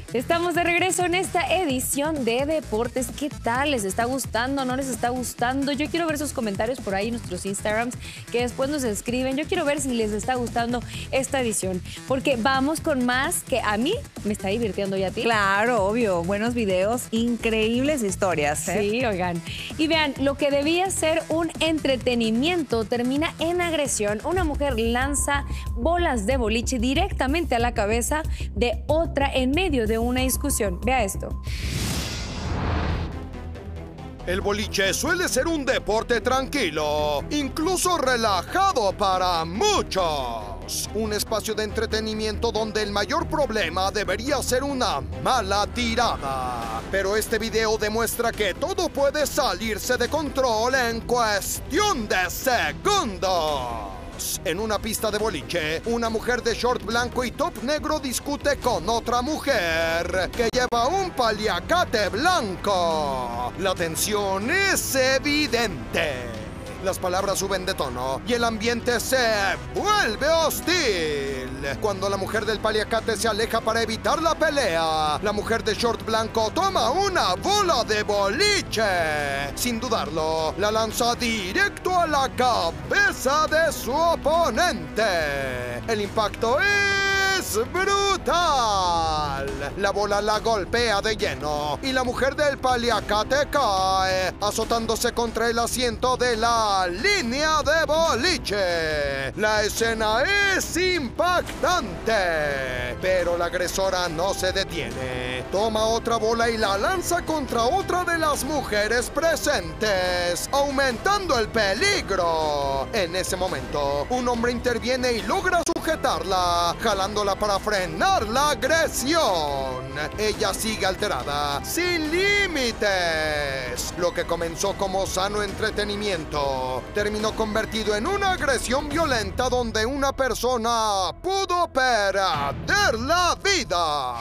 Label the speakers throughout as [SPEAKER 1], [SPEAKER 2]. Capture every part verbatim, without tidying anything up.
[SPEAKER 1] Estamos de regreso en esta edición de Deportes. ¿Qué tal? ¿Les está gustando? ¿No les está gustando? Yo quiero ver sus comentarios por ahí en nuestros Instagrams que después nos escriben. Yo quiero ver si les está gustando esta edición, porque vamos con más que a mí me está divirtiendo y a ti.
[SPEAKER 2] Claro, obvio. Buenos videos, increíbles historias, ¿eh?
[SPEAKER 1] Sí, oigan. Y vean, lo que debía ser un entretenimiento termina en agresión. Una mujer lanza bolas de boliche directamente a la cabeza de otra en medio de una discusión. Vea esto.
[SPEAKER 3] El boliche suele ser un deporte tranquilo, incluso relajado para muchos. Un espacio de entretenimiento donde el mayor problema debería ser una mala tirada. Pero este video demuestra que todo puede salirse de control en cuestión de segundos. En una pista de boliche, una mujer de short blanco y top negro discute con otra mujer que lleva un paliacate blanco. La tensión es evidente. Las palabras suben de tono y el ambiente se vuelve hostil. Cuando la mujer del paliacate se aleja para evitar la pelea, la mujer de short blanco toma una bola de boliche. Sin dudarlo, la lanza directo a la cabeza de su oponente. El impacto es brutal. La bola la golpea de lleno y la mujer del paliacate cae, azotándose contra el asiento de la línea de boliche. La escena es impactante, pero la agresora no se detiene. Toma otra bola y la lanza contra otra de las mujeres presentes, aumentando el peligro. En ese momento, un hombre interviene y logra sujetarla, jalándola para frenar la agresión. Ella sigue alterada, sin límites. Lo que comenzó como sano entretenimiento terminó convertido en una agresión violenta donde una persona pudo perder la vida.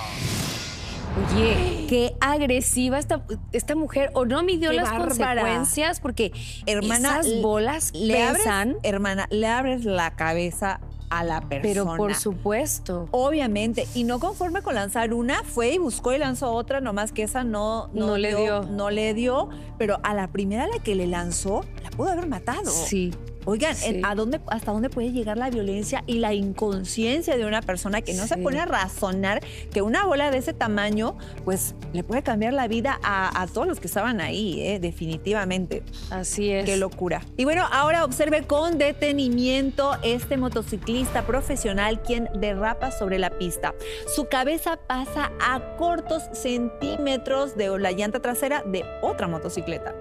[SPEAKER 1] Oye, qué agresiva esta, esta mujer, o no midió
[SPEAKER 2] Qué
[SPEAKER 1] las
[SPEAKER 2] bárbara.
[SPEAKER 1] consecuencias, porque
[SPEAKER 2] Hermana,
[SPEAKER 1] esas bolas
[SPEAKER 2] le abres,
[SPEAKER 1] pesan.
[SPEAKER 2] hermana, le abres la cabeza a la persona.
[SPEAKER 1] Pero por supuesto.
[SPEAKER 2] Obviamente. Y no conforme con lanzar una, fue y buscó y lanzó otra, nomás que esa no, no,
[SPEAKER 1] No le dio.
[SPEAKER 2] No le dio, pero a la primera a la que le lanzó, la pudo haber matado.
[SPEAKER 1] Sí.
[SPEAKER 2] Oigan,
[SPEAKER 1] Sí.
[SPEAKER 2] ¿a dónde, ¿hasta dónde puede llegar la violencia y la inconsciencia de una persona que no
[SPEAKER 1] Sí.
[SPEAKER 2] se pone a razonar que una bola de ese tamaño, pues, le puede cambiar la vida a, a todos los que estaban ahí, eh, definitivamente.
[SPEAKER 1] Así es.
[SPEAKER 2] Qué locura. Y bueno, ahora observe con detenimiento este motociclista profesional quien derrapa sobre la pista. Su cabeza pasa a cortos centímetros de la llanta trasera de otra motocicleta.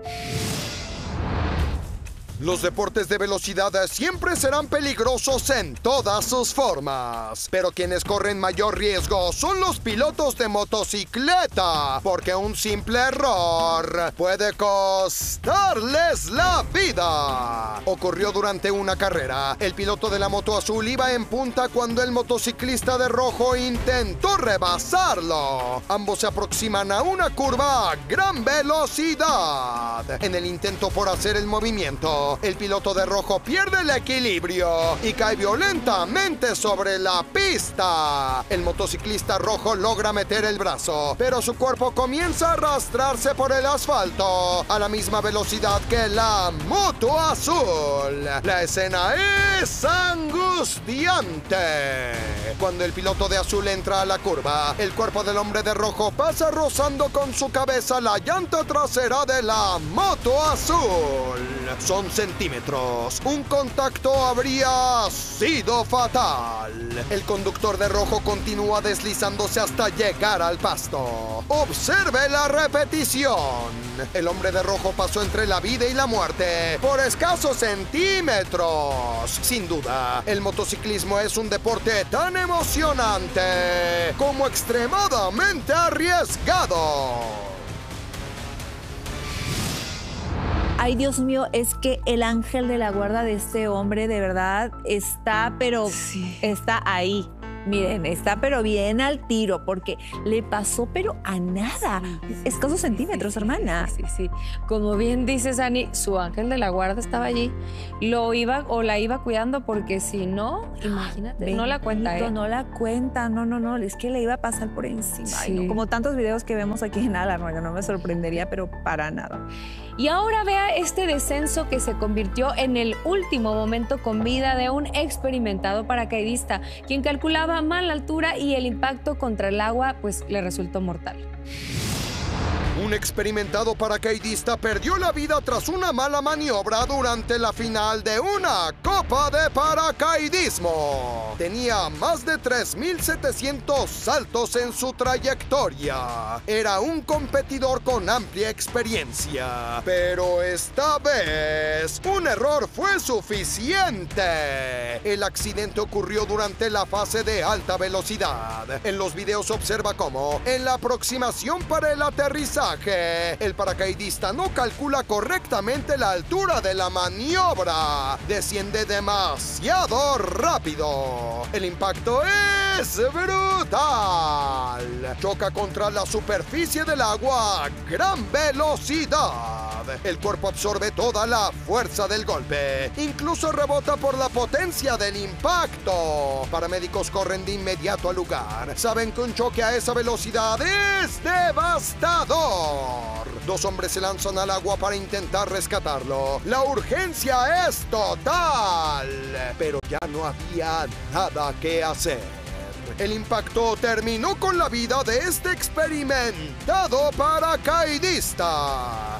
[SPEAKER 3] Los deportes de velocidad siempre serán peligrosos en todas sus formas, pero quienes corren mayor riesgo son los pilotos de motocicleta, porque un simple error puede costarles la vida. Ocurrió durante una carrera. El piloto de la moto azul iba en punta cuando el motociclista de rojo intentó rebasarlo. Ambos se aproximan a una curva a gran velocidad. En el intento por hacer el movimiento, el piloto de rojo pierde el equilibrio y cae violentamente sobre la pista. El motociclista rojo logra meter el brazo, pero su cuerpo comienza a arrastrarse por el asfalto a la misma velocidad que la moto azul. La escena es angustiante. Cuando el piloto de azul entra a la curva, el cuerpo del hombre de rojo pasa rozando con su cabeza la llanta trasera de la moto azul. Son centímetros. Un contacto habría sido fatal. El conductor de rojo continúa deslizándose hasta llegar al pasto. Observe la repetición. El hombre de rojo pasó entre la vida y la muerte por escasos centímetros. Sin duda, el motociclismo es un deporte tan emocionante como extremadamente arriesgado.
[SPEAKER 2] Ay, Dios mío, es que el ángel de la guarda de este hombre de verdad está, pero
[SPEAKER 1] Sí.
[SPEAKER 2] está ahí. Miren, está pero bien al tiro porque le pasó pero a nada.
[SPEAKER 1] Sí,
[SPEAKER 2] Escasos centímetros,
[SPEAKER 1] sí,
[SPEAKER 2] hermana.
[SPEAKER 1] Sí, sí, sí. Como bien dices, Ani, su ángel de la guarda estaba allí. Lo iba o la iba cuidando porque si no, imagínate, no la cuenta, ¿eh?
[SPEAKER 2] No la cuenta, no, no, no. Es que le iba a pasar por encima.
[SPEAKER 1] Sí.
[SPEAKER 2] Ay, no, como tantos videos que vemos aquí en Alarma, que no me sorprendería, pero para nada.
[SPEAKER 1] Y ahora vea este descenso que se convirtió en el último momento con vida de un experimentado paracaidista, quien calculaba mal la altura y el impacto contra el agua pues le resultó mortal.
[SPEAKER 3] Un experimentado paracaidista perdió la vida tras una mala maniobra durante la final de una Copa de Paracaidismo. Tenía más de tres mil setecientos saltos en su trayectoria. Era un competidor con amplia experiencia. Pero esta vez, un error fue suficiente. El accidente ocurrió durante la fase de alta velocidad. En los videos observa cómo, en la aproximación para el aterrizaje, el paracaidista no calcula correctamente la altura de la maniobra. Desciende demasiado rápido. El impacto es brutal. Choca contra la superficie del agua a gran velocidad. El cuerpo absorbe toda la fuerza del golpe. Incluso rebota por la potencia del impacto. Paramédicos corren de inmediato al lugar. Saben que un choque a esa velocidad es devastador. Dos hombres se lanzan al agua para intentar rescatarlo. La urgencia es total, pero ya no había nada que hacer. El impacto terminó con la vida de este experimentado paracaidista.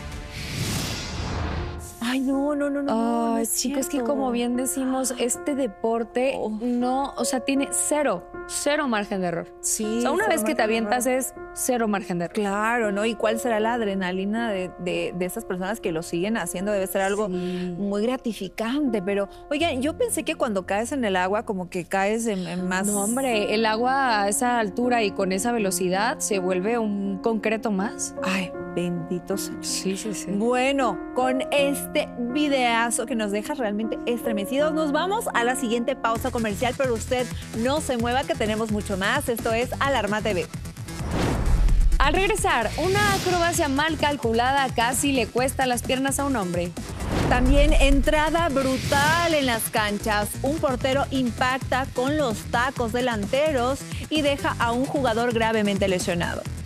[SPEAKER 2] Ay, no, no, no, no.
[SPEAKER 1] Ay,
[SPEAKER 2] no
[SPEAKER 1] chicas, que
[SPEAKER 2] cierto.
[SPEAKER 1] como bien decimos, este deporte
[SPEAKER 2] Oh.
[SPEAKER 1] no, o sea, tiene cero, cero margen de error.
[SPEAKER 2] Sí.
[SPEAKER 1] O sea, una
[SPEAKER 2] cero
[SPEAKER 1] vez que te
[SPEAKER 2] margen de
[SPEAKER 1] avientas
[SPEAKER 2] error.
[SPEAKER 1] es cero margen de error.
[SPEAKER 2] Claro, ¿no? ¿Y cuál será la adrenalina de, de, de esas personas que lo siguen haciendo? Debe ser algo
[SPEAKER 1] Sí.
[SPEAKER 2] muy gratificante, pero, oigan, yo pensé que cuando caes en el agua como que caes en, en más...
[SPEAKER 1] No, hombre, el agua a esa altura y con esa velocidad se vuelve un concreto más.
[SPEAKER 2] Ay, bendito Señor.
[SPEAKER 1] Sí, sí, sí.
[SPEAKER 2] Bueno, con este videazo que nos deja realmente estremecidos, nos vamos a la siguiente pausa comercial, pero usted no se mueva que tenemos mucho más. Esto es Alarma T V.
[SPEAKER 1] Al regresar, una acrobacia mal calculada casi le cuesta las piernas a un hombre.
[SPEAKER 2] También entrada brutal en las canchas. Un portero impacta con los tacos delanteros y deja a un jugador gravemente lesionado.